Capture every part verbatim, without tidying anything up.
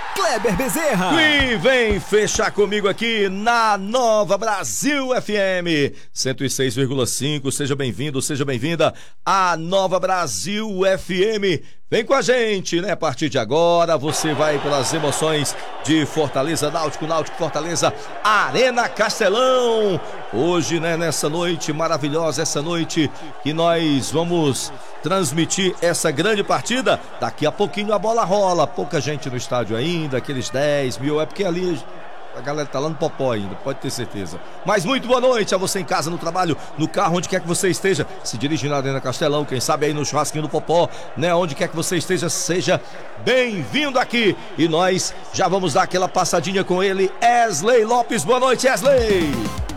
Kleber Bezerra. E vem fechar comigo aqui na Nova Brasil F M cento e seis vírgula cinco. Seja bem-vindo, seja bem-vinda à Nova Brasil F M. Vem com a gente, né? A partir de agora, você vai pelas emoções de Fortaleza, Náutico, Náutico, Fortaleza, Arena Castelão. Hoje, né? Nessa noite maravilhosa, essa noite que nós vamos transmitir essa grande partida. Daqui a pouquinho a bola rola. Pouca gente no estádio ainda, aqueles dez mil. É porque ali a galera tá lá no popó ainda, pode ter certeza. Mas muito boa noite a você em casa, no trabalho, no carro, onde quer que você esteja, se dirigindo à Arena Castelão, quem sabe aí no churrasquinho do popó, né? Onde quer que você esteja, seja bem-vindo aqui. E nós já vamos dar aquela passadinha com ele, Wesley Lopes. Boa noite, Wesley.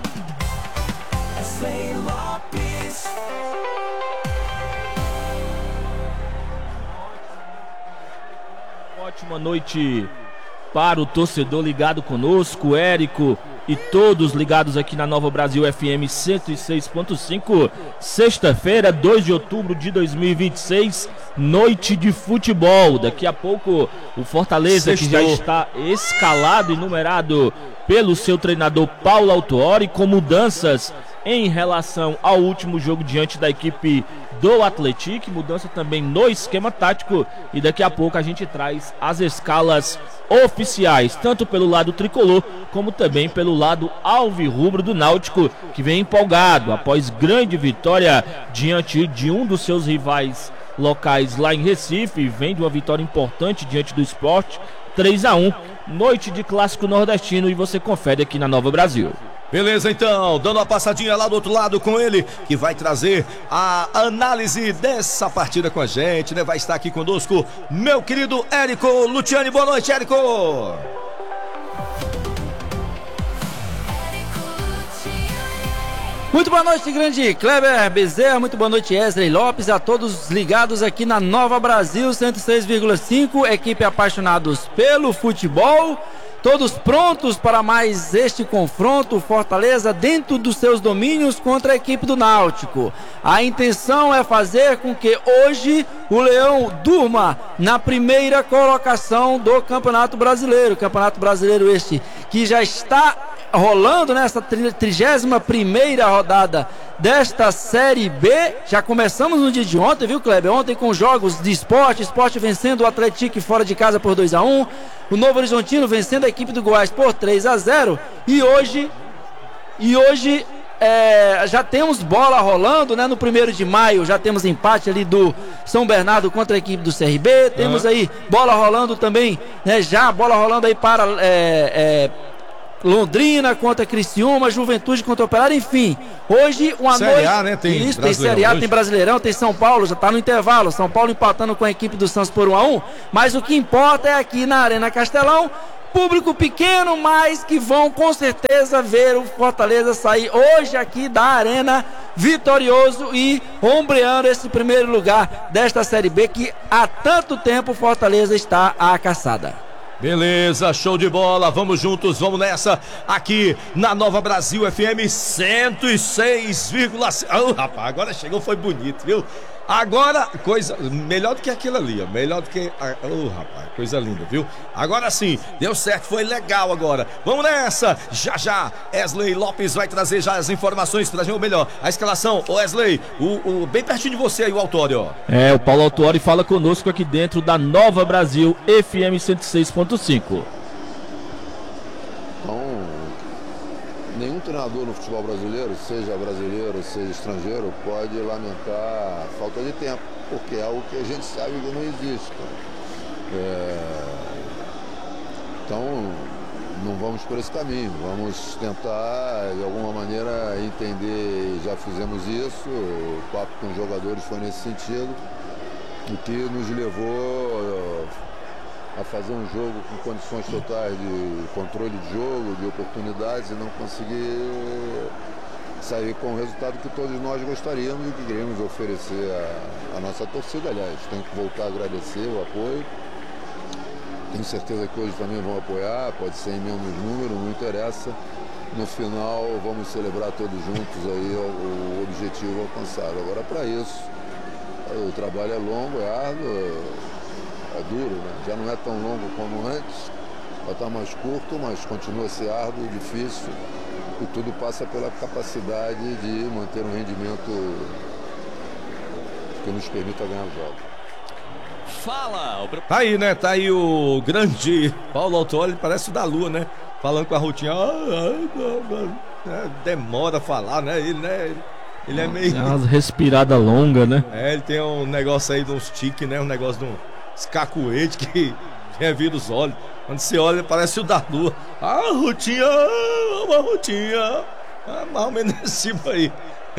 Wesley Lopes. Ótima noite para o torcedor ligado conosco, Érico e todos ligados aqui na Nova Brasil F M cento e seis ponto cinco. Sexta-feira, dois de outubro de dois mil e vinte e seis, noite de futebol. Daqui a pouco o Fortaleza, Sextou. que já está escalado e numerado pelo seu treinador Paulo Autuori, com mudanças em relação ao último jogo diante da equipe do Atlético, mudança também no esquema tático, e daqui a pouco a gente traz as escalas oficiais, tanto pelo lado tricolor, como também pelo lado alvirrubro do Náutico, que vem empolgado após grande vitória diante de um dos seus rivais locais lá em Recife. Vem de uma vitória importante diante do Sport, três a um, noite de clássico nordestino, e você confere aqui na Nova Brasil. Beleza, então, dando uma passadinha lá do outro lado com ele, que vai trazer a análise dessa partida com a gente, né? Vai estar aqui conosco meu querido Érico Luciani. Boa noite, Érico. Muito boa noite, grande Kleber Bezerra, muito boa noite, Wesley Lopes, a todos ligados aqui na Nova Brasil cento e seis vírgula cinco, equipe apaixonados pelo futebol. Todos prontos para mais este confronto, Fortaleza dentro dos seus domínios contra a equipe do Náutico. A intenção é fazer com que hoje o Leão durma na primeira colocação do Campeonato Brasileiro. Campeonato Brasileiro este que já está rolando nessa trigésima primeira rodada desta Série B. Já começamos no dia de ontem, viu, Kleber? Ontem com jogos de Esporte, Esporte vencendo o Atlético fora de casa por dois a um, o Novo Horizontino vencendo a equipe do Goiás por três a zero, e hoje e hoje é, já temos bola rolando, né? No primeiro de maio já temos empate ali do São Bernardo contra a equipe do C R B, temos uhum. aí bola rolando também, né? Já bola rolando aí para é, é, Londrina contra Criciúma, Juventude contra Operário, enfim. Hoje, uma Série noite. A, né? Tem Isso, tem Série A, tem Brasileirão, tem São Paulo, já tá no intervalo. São Paulo empatando com a equipe do Santos por um a um. Mas o que importa é aqui na Arena Castelão. Público pequeno, mas que vão com certeza ver o Fortaleza sair hoje aqui da Arena vitorioso e ombreando esse primeiro lugar desta Série B, que há tanto tempo o Fortaleza está à caçada. Beleza, show de bola, vamos juntos, vamos nessa, aqui na Nova Brasil F M cento e seis vírgula cinco. Oh, rapaz, agora chegou, foi bonito, viu? Agora, coisa, melhor do que aquilo ali, ó, melhor do que, oh, rapaz, coisa linda, viu? Agora sim, deu certo, foi legal agora. Vamos nessa, já já, Wesley Lopes vai trazer já as informações pra gente, ou melhor, a escalação. Ô Wesley, o, o, bem pertinho de você aí o Autuori, ó. É, o Paulo Autuori fala conosco aqui dentro da Nova Brasil F M cento e seis ponto cinco. Então, nenhum treinador no futebol brasileiro, seja brasileiro, seja estrangeiro, pode lamentar a falta de tempo, porque é algo que a gente sabe que não existe. É... Então, não vamos por esse caminho, vamos tentar de alguma maneira entender, já fizemos isso, o papo com os jogadores foi nesse sentido, o que nos levou a fazer um jogo com condições totais de controle de jogo, de oportunidades, e não conseguir sair com o resultado que todos nós gostaríamos e que queríamos oferecer à nossa torcida. Aliás, tenho que voltar a agradecer o apoio. Tenho certeza que hoje também vão apoiar, pode ser em menos número, não interessa. No final vamos celebrar todos juntos aí o, o objetivo alcançado. Agora, para isso, o trabalho é longo, é árduo, é duro, né? Já não é tão longo como antes, Vai estar mais curto, mas continua a ser árduo, difícil. E tudo passa pela capacidade de manter um rendimento que nos permita ganhar os jogos. Fala! Tá aí, né? Tá aí o grande Paulo Autuori, parece o da Lua, né? Falando com a rotina. Demora a falar, né? Ele, né? Ele é meio. É umas respiradas longas, né? É, ele tem um negócio aí de uns tiques, né? Um negócio de um escacuete que vem vir dos olhos. Quando você olha, parece o da Lua. Ah, rotinha, uma rotinha. Ah, mais ou menos esse tipo aí.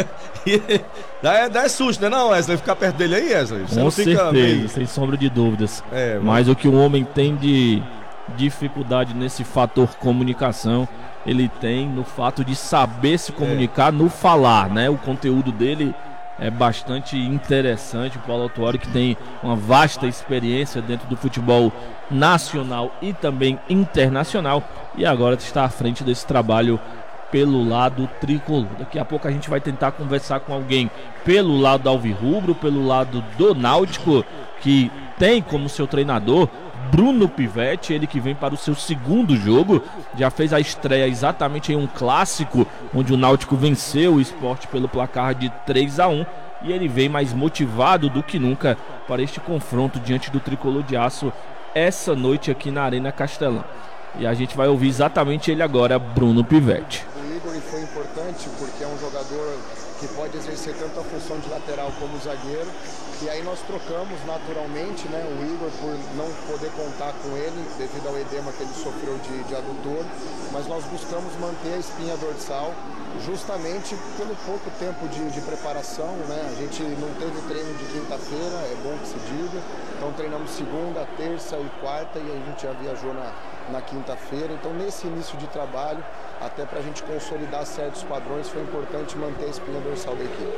E dá, dá susto, né, não, Wesley? Ficar perto dele aí, Wesley? Você Com não fica certeza, meio... sem sombra de dúvidas. É, mas... mas o que o homem tem de dificuldade nesse fator comunicação, ele tem no fato de saber se comunicar é. no falar, né? O conteúdo dele é bastante interessante. O Paulo Autuori, que tem uma vasta experiência dentro do futebol nacional e também internacional, e agora está à frente desse trabalho pelo lado tricolor. Daqui a pouco a gente vai tentar conversar com alguém pelo lado alvirrubro, pelo lado do Náutico, que tem como seu treinador Bruno Pivetti, ele que vem para o seu segundo jogo, já fez a estreia exatamente em um clássico, onde o Náutico venceu o Sport pelo placar de três a um, e ele vem mais motivado do que nunca para este confronto diante do Tricolor de Aço essa noite aqui na Arena Castelão. E a gente vai ouvir exatamente ele agora, Bruno Pivetti. O Igor foi importante porque é um jogador que pode exercer tanto a função de lateral como zagueiro. E aí nós trocamos naturalmente, né, o Igor por não poder contar com ele devido ao edema que ele sofreu de, de adutor, mas nós buscamos manter a espinha dorsal justamente pelo pouco tempo de, de preparação, né? A gente não teve treino de quinta-feira, é bom que se diga, então treinamos segunda, terça e quarta e aí a gente já viajou na, na quinta-feira, então nesse início de trabalho, até para a gente consolidar certos padrões, foi importante manter a espinha dorsal da equipe.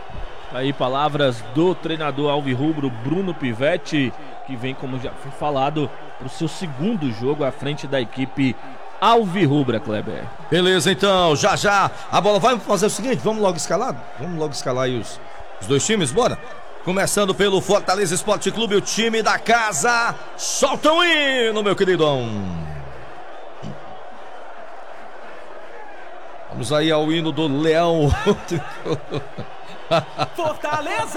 Aí palavras do treinador alvirrubro Bruno Pivetti, que vem, como já foi falado, para o seu segundo jogo à frente da equipe alvirrubra, Kleber. Beleza, então, já já a bola vai fazer o seguinte, vamos logo escalar? Vamos logo escalar aí os, os dois times, bora? Começando pelo Fortaleza Esporte Clube, o time da casa. Solta um hino, meu queridão. Vamos aí ao hino do Leão. Fortaleza!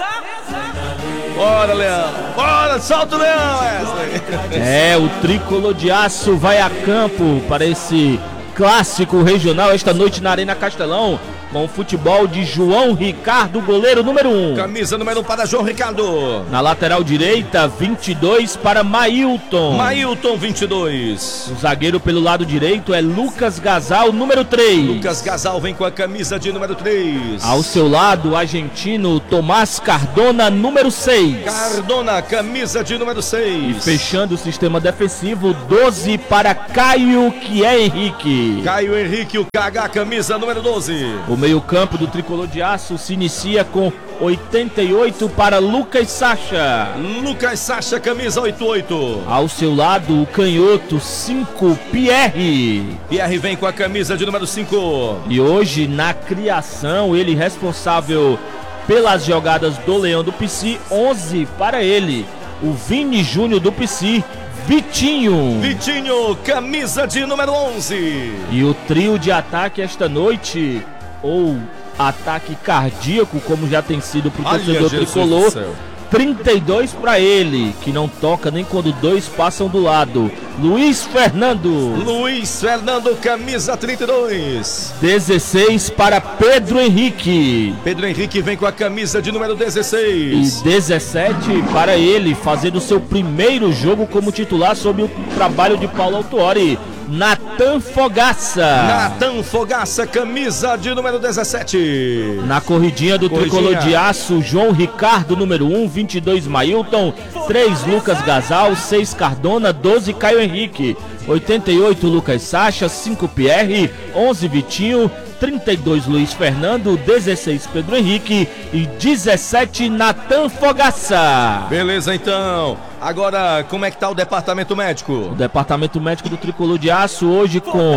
Bora, Leão! Bora, solta o Leão, Wesley! É, o Tricolor de Aço vai a campo para esse clássico regional esta noite na Arena Castelão, com o futebol de João Ricardo, goleiro número um. Camisa número um para João Ricardo. Na lateral direita, vinte e dois para Mailton. Mailton, vinte e dois. O zagueiro pelo lado direito é Lucas Gasal, número três. Lucas Gasal vem com a camisa de número três. Ao seu lado, o argentino Tomás Cardona, número seis. Cardona, camisa de número seis. E fechando o sistema defensivo, doze para Caio Kié Henrique. Caio Henrique, o K H, camisa número doze. O meio-campo do Tricolor de Aço se inicia com oitenta e oito para Lucas Sacha. Lucas Sacha, camisa oitenta e oito. Ao seu lado, o canhoto cinco, Pierre. Pierre vem com a camisa de número cinco. E hoje, na criação, ele responsável pelas jogadas do Leão do Pici, onze para ele. O Vini Júnior do Pici, Vitinho. Vitinho, camisa de número onze. E o trio de ataque esta noite, ou ataque cardíaco, como já tem sido pro torcedor tricolor, trinta e dois para ele, que não toca nem quando dois passam do lado. Luiz Fernando. Luiz Fernando, camisa trinta e dois. dezesseis para Pedro Henrique. Pedro Henrique vem com a camisa de número dezesseis. E dezessete para ele, fazendo seu primeiro jogo como titular sob o trabalho de Paulo Autuori, Natan Fogaça. Natan Fogaça, camisa de número dezessete. Na corridinha do corridinha. Tricolor de Aço, João Ricardo, número um, vinte e dois Mailton, três Lucas Gasal, seis Cardona, doze Caio Henrique, oitenta e oito Lucas Sacha, cinco Pierre, onze Vitinho, trinta e dois Luiz Fernando, dezesseis Pedro Henrique e dezessete Natan Fogaça. Beleza, então. Agora, como é que tá o departamento médico? O departamento médico do Tricolor de Aço hoje com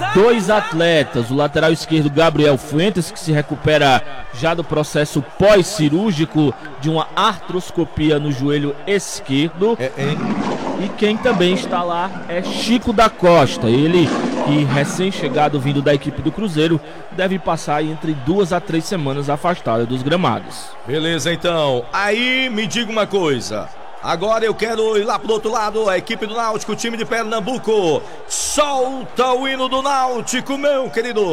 dois atletas, o lateral esquerdo Gabriel Fuentes, que se recupera já do processo pós-cirúrgico de uma artroscopia no joelho esquerdo. É, é. E quem também está lá é Chico da Costa, ele que recém-chegado vindo da equipe do Cruzeiro, deve passar entre duas a três semanas afastado dos gramados. Beleza, então. Aí me diga uma coisa. Agora eu quero ir lá pro outro lado, a equipe do Náutico, o time de Pernambuco. Solta o hino do Náutico, meu querido.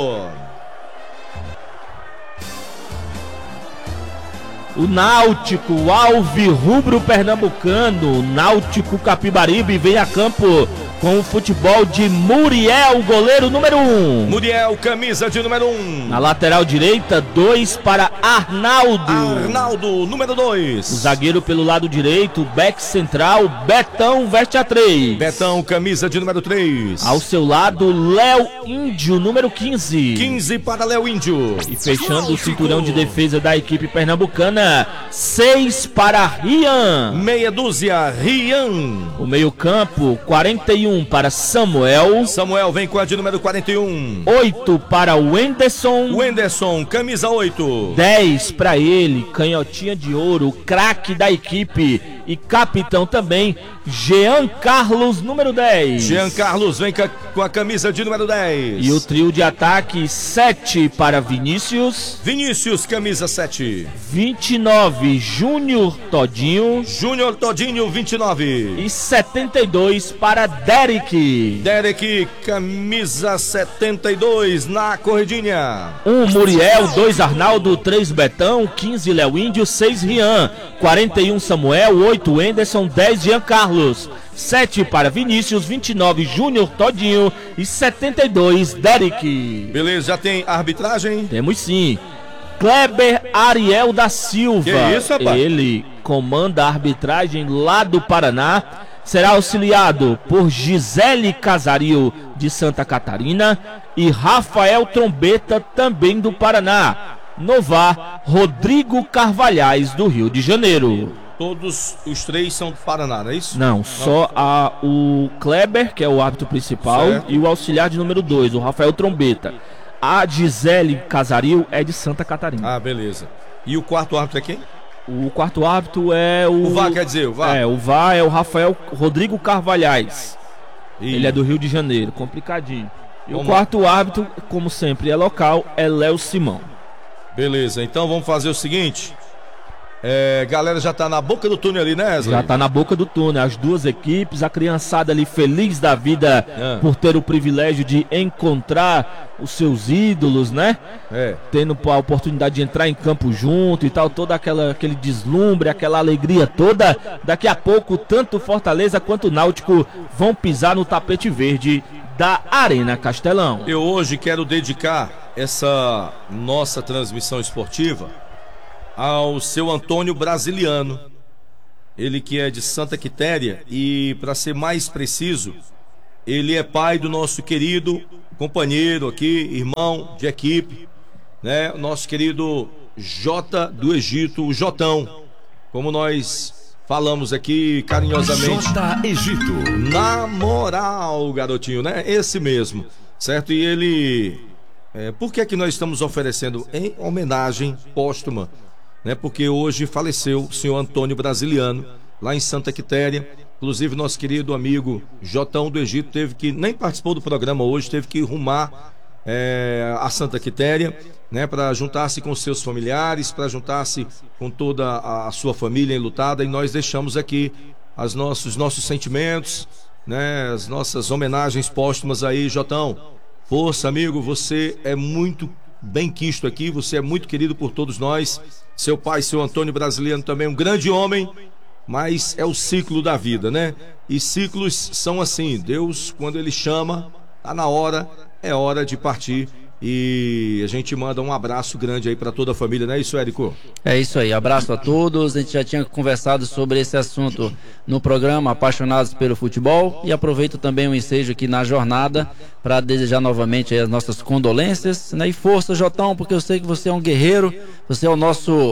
O Náutico, o alvirrubro pernambucano, Náutico Capibaribe, vem a campo com o futebol de Muriel, goleiro número um. Muriel, camisa de número um. Na lateral direita, dois para Arnaldo. Arnaldo, número dois. O zagueiro pelo lado direito, back central, Betão, veste a três. Betão, camisa de número três. Ao seu lado, Léo Índio, número quinze. quinze para Léo Índio. E fechando o cinturão de defesa da equipe pernambucana, seis para Rian. Meia dúzia, Rian. O meio campo, quarenta e um para Samuel. Samuel vem com a de número quarenta e um. oito para Wenderson. Wenderson, camisa oito. dez para ele, canhotinha de ouro, craque da equipe e capitão também, Jean Carlos, número dez. Jean Carlos vem com a camisa de número dez. E o trio de ataque, sete para Vinícius. Vinícius, camisa sete. vinte e nove, Júnior Todinho. Júnior Todinho, vinte e nove. E setenta e dois para Derek. Derek, camisa setenta e dois na corridinha. um Muriel, dois Arnaldo, três Betão, quinze Léo Índio, seis Rian, quarenta e um Samuel, oito Wenderson, dez Jean Carlos, sete para Vinícius, vinte e nove Júnior Todinho e setenta e dois Derek. Beleza, já tem arbitragem? Temos sim. Kleber Ariel da Silva. Que isso, rapaz? Ele comanda a arbitragem lá do Paraná. Será auxiliado por Gisele Casario de Santa Catarina e Rafael Trombeta, também do Paraná. No V A R, Rodrigo Carvalhais, do Rio de Janeiro. Todos os três são do Paraná, não é isso? Não, só a, o Kleber, que é o árbitro principal, certo, e o auxiliar de número dois, o Rafael Trombeta. A Gisele Casario é de Santa Catarina. Ah, beleza. E o quarto árbitro é quem? O quarto árbitro é o... O V A R, quer dizer, o V A R? É, o V A R é o Rafael Rodrigo Carvalhais. E... Ele é do Rio de Janeiro, complicadinho. E vamos... o quarto árbitro, como sempre é local, é Léo Simão. Beleza, então vamos fazer o seguinte... É, galera já tá na boca do túnel ali, né, Wesley? Já tá na boca do túnel, as duas equipes, a criançada ali feliz da vida é. por ter o privilégio de encontrar os seus ídolos, né? É. Tendo a oportunidade de entrar em campo junto e tal, todo aquela, aquele deslumbre, aquela alegria toda. Daqui a pouco, tanto Fortaleza quanto o Náutico vão pisar no tapete verde da Arena Castelão. Eu hoje quero dedicar essa nossa transmissão esportiva ao seu Antônio Brasiliano, ele que é de Santa Quitéria e, para ser mais preciso, ele é pai do nosso querido companheiro aqui, irmão de equipe, né? Nosso querido Jota do Egito, o Jotão, como nós falamos aqui carinhosamente. Jota Egito. Na moral, garotinho, né? Esse mesmo, certo? E ele... É, por que é que nós estamos oferecendo em homenagem póstuma? Né, porque hoje faleceu o senhor Antônio Brasiliano, lá em Santa Quitéria. Inclusive nosso querido amigo Jotão do Egito teve que, nem participou do programa hoje, teve que rumar é, a Santa Quitéria, né, para juntar-se com seus familiares, para juntar-se com toda a, a sua família enlutada. E nós deixamos aqui as nossos, nossos sentimentos, né, as nossas homenagens póstumas aí, Jotão. Força, amigo, você é muito bem quisto aqui, você é muito querido por todos nós. Seu pai, seu Antônio Brasiliano, também um grande homem, mas é o ciclo da vida, né? E ciclos são assim, Deus, quando ele chama, tá na hora, é hora de partir. E a gente manda um abraço grande aí para toda a família, não é isso, Érico? É isso aí, abraço a todos. A gente já tinha conversado sobre esse assunto no programa Apaixonados pelo Futebol, e aproveito também o ensejo aqui na jornada para desejar novamente as nossas condolências, né? E força, Jotão, porque eu sei que você é um guerreiro, você é o nosso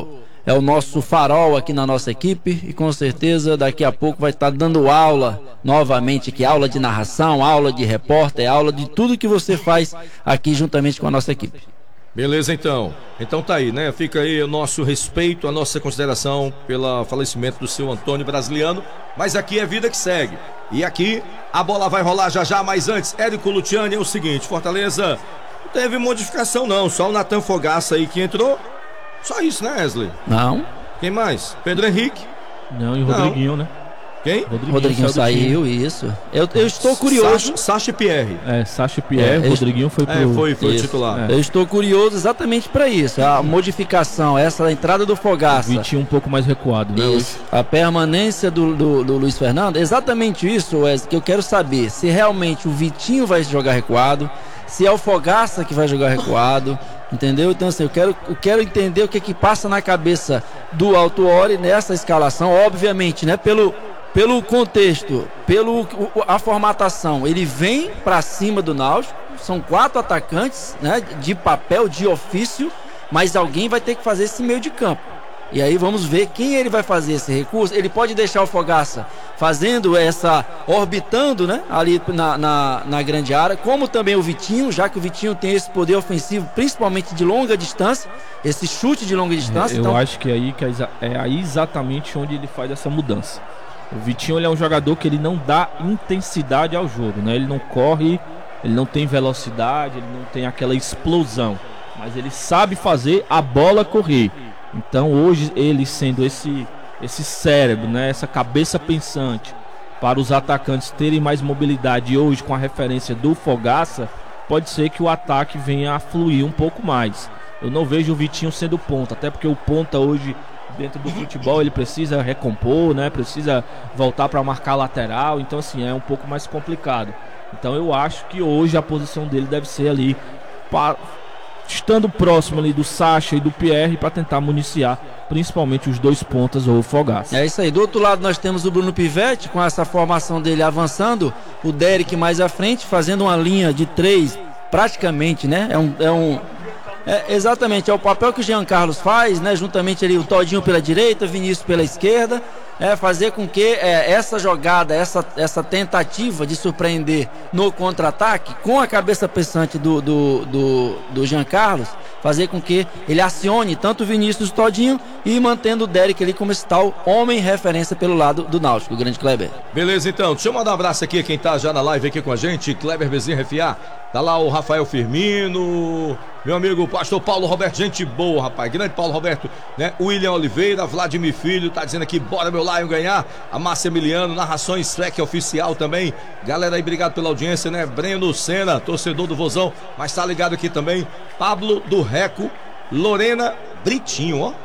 é o nosso farol aqui na nossa equipe e com certeza daqui a pouco vai estar dando aula novamente aqui, aula de narração, aula de repórter, aula de tudo que você faz aqui juntamente com a nossa equipe. Beleza, então. Então tá aí, né? Fica aí o nosso respeito, a nossa consideração pelo falecimento do seu Antônio Brasiliano. Mas aqui é vida que segue. E aqui a bola vai rolar já já, mas antes, Érico Luciani, é o seguinte, Fortaleza não teve modificação não, só o Natan Fogaça aí que entrou. Só isso, né, Wesley? Não. Quem mais? Pedro Henrique? Não, e o Rodriguinho, né? Quem? Rodriguinho, Rodriguinho saiu, isso. Eu, eu estou curioso. Sacha, Sacha Pierre. É, Sacha Pierre, é, Rodriguinho foi pro... É, foi, foi o titular. É. Eu estou curioso exatamente para isso. A modificação, essa entrada do Fogaça. O Vitinho um pouco mais recuado, né? Isso. A permanência do, do, do Luiz Fernando. Exatamente isso, Wesley, que eu quero saber. Se realmente o Vitinho vai jogar recuado, se é o Fogaça que vai jogar recuado. Entendeu? Então assim, eu quero, eu quero entender o que que passa na cabeça do Autuori nessa escalação, obviamente, né? Pelo, pelo contexto, pelo a formatação, ele vem para cima do Náutico, são quatro atacantes, né? De papel, de ofício, mas alguém vai ter que fazer esse meio de campo. E aí vamos ver quem ele vai fazer esse recurso. Ele pode deixar o Fogaça fazendo essa, orbitando, né, ali na, na, na grande área, como também o Vitinho, já que o Vitinho tem esse poder ofensivo, principalmente de longa distância, esse chute de longa distância. Eu então... acho que é aí, que é, é aí exatamente onde ele faz essa mudança. O Vitinho, ele é um jogador que ele não dá intensidade ao jogo, né? Ele não corre, ele não tem velocidade, ele não tem aquela explosão, mas ele sabe fazer a bola correr. Então hoje ele sendo esse, esse cérebro, né, essa cabeça pensante para os atacantes terem mais mobilidade, e hoje com a referência do Fogaça, pode ser que o ataque venha a fluir um pouco mais. Eu não vejo o Vitinho sendo ponta, até porque o ponta hoje dentro do futebol ele precisa recompor, né, precisa voltar para marcar lateral, então assim é um pouco mais complicado. Então eu acho que hoje a posição dele deve ser ali para... estando próximo ali do Sacha e do Pierre para tentar municiar principalmente os dois pontas ou o Fogaça. É isso aí. Do outro lado nós temos o Bruno Pivetti com essa formação dele avançando, o Derek mais à frente fazendo uma linha de três praticamente, né? É um, é um é, exatamente, é o papel que o Jean Carlos faz, né? Juntamente ali o Todinho pela direita, Vinícius pela esquerda. É fazer com que é, essa jogada, essa, essa tentativa de surpreender no contra-ataque, com a cabeça pensante do, do, do, do Jean Carlos, fazer com que ele acione tanto o Vinícius Todinho e mantendo o Derek ali como esse tal homem referência pelo lado do Náutico, o grande Kleber. Beleza, então, deixa eu mandar um abraço aqui a quem tá já na live aqui com a gente, Kleber Bezerra F A, tá lá o Rafael Firmino, meu amigo pastor Paulo Roberto, gente boa, rapaz, grande Paulo Roberto, né? William Oliveira, Vladimir Filho, tá dizendo aqui, bora meu Lion ganhar, a Márcia Emiliano, narrações S W E C oficial também, galera aí, obrigado pela audiência, né? Breno Senna, torcedor do Vozão, mas tá ligado aqui também, Pablo do Reco, Lorena Britinho, ó,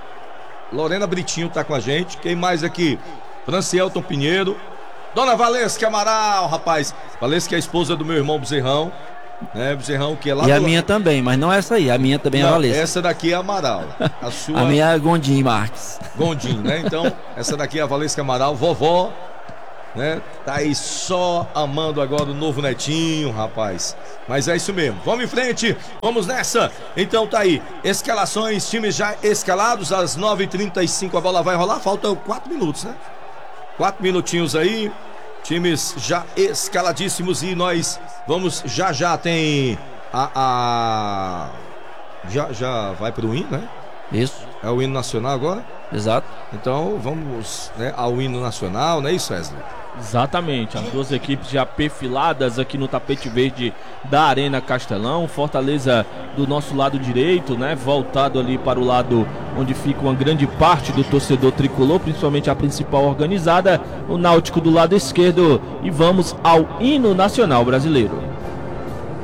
Lorena Britinho tá com a gente, quem mais aqui? Francielton Pinheiro, Dona Valesca Amaral, rapaz, Valesca é a esposa do meu irmão Bezerrão, né, Bezerrão que é lá e do... a minha também, mas não essa aí, a minha também não, é a Valesca. Essa daqui é a Amaral, a sua... a minha é Gondim Marques. Gondim, né, então, essa daqui é a Valesca Amaral, vovó, né, tá aí só amando agora o novo netinho, rapaz, mas é isso mesmo, vamos em frente, vamos nessa, então tá aí, escalações, times já escalados, às nove e trinta e cinco a bola vai rolar, faltam quatro minutos, né, quatro minutinhos aí, times já escaladíssimos e nós vamos já já tem a, a... já já vai pro hino, né? Isso. É o hino nacional agora? Exato. Então vamos, né, ao hino nacional, não é isso, Wesley? Exatamente, as duas equipes já perfiladas aqui no tapete verde da Arena Castelão. Fortaleza do nosso lado direito, né, voltado ali para o lado onde fica uma grande parte do torcedor tricolor, principalmente a principal organizada, o Náutico do lado esquerdo, e vamos ao hino nacional brasileiro.